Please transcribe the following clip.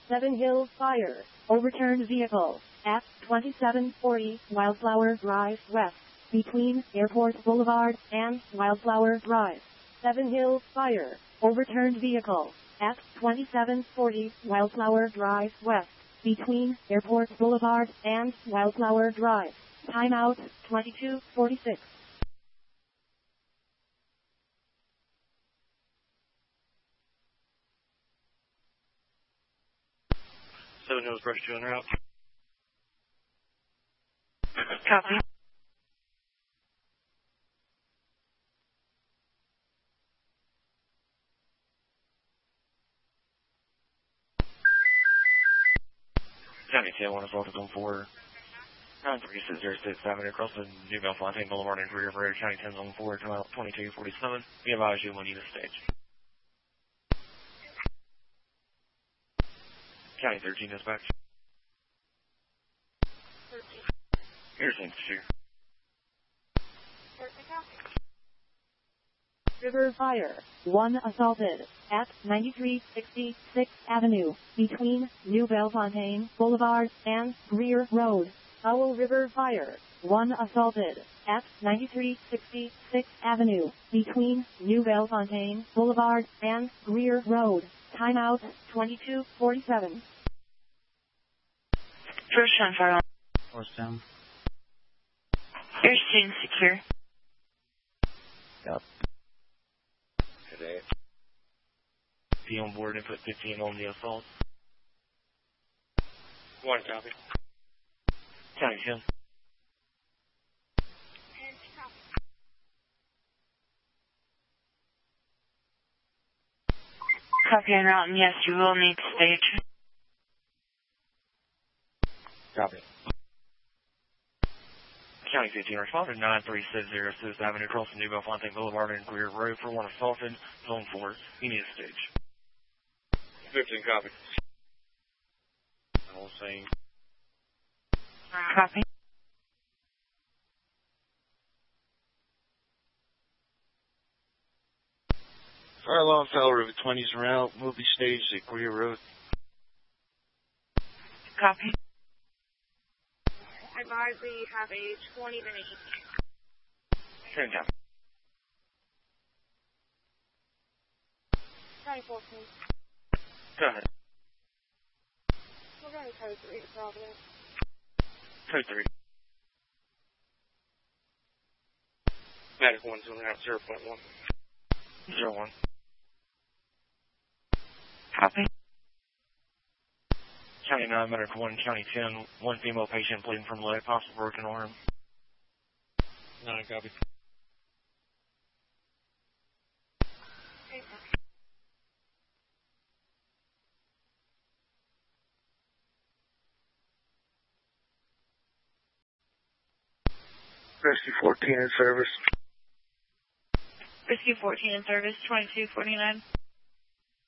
Seven Hills Fire. Overturned vehicle at 2740 Wildflower Drive West, between Airport Boulevard and Wildflower Drive. Seven Hills Fire. Overturned vehicle at 2740 Wildflower Drive West, between Airport Boulevard and Wildflower Drive. Timeout 2246. Seven Hills Brush 2 en route. Copy. County 10, 1 assaulted on 4. 93606 Avenue, across the New Bellefontaine Boulevard and Greer Road. County 10's on 4, 2247. We advise you when you need a stage. County 13 dispatch. 13. Here's St. Two. 13 copy. River Fire. 1 assaulted at 9366 Avenue, between New Bellefontaine Boulevard and Greer Road. Powell River Fire. 1 assaulted at 9366 Avenue, between New Bellefontaine Boulevard and Greer Road. Timeout 2247. First on fire. Force down. Air student secure. Yep. Today. Be on board, input 15 on the assault. 1 copy. County 10. Copy en route, and yes, you will need stage. Copy. County 15 responded 93606 Avenue, across the New Bellefontaine Boulevard and Greer Road for 1 assaulted. Zone 4. You need a stage. 15 copy. All same. Copy. Fire alarm fell, River 20's en route. Will be staged at Greer Road. Copy. I advise we have a 20-minute heat. 10 copy. County 14. Go ahead. We're going to code 3 to Providence. Code 3. Medic 1's en route 0.1. 01. Copy. County 9, Medic 1, County 10, 1 female patient bleeding from leg, possible broken arm. 9 copy. Rescue 14 in service. Rescue 14 in service, 2249.